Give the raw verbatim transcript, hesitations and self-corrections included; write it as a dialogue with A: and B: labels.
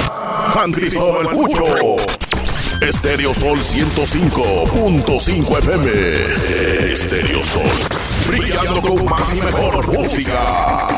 A: San Cristóbal Pucho. Estéreo Sol ciento cinco punto cinco F M. Estéreo Sol. Brillando con más y mejor música.